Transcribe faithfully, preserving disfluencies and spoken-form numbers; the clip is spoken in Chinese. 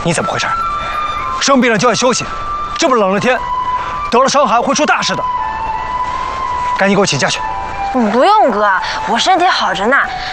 你怎么回事？生病了就要休息，这么冷的天，得了伤寒会出大事的。赶紧给我请假去。 不用哥，我身体好着呢。